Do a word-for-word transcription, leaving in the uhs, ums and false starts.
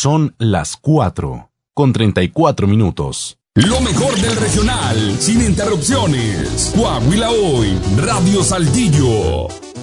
Son las cuatro con treinta y cuatro minutos. Lo mejor del regional, sin interrupciones. Coahuila Hoy, Radio Saltillo.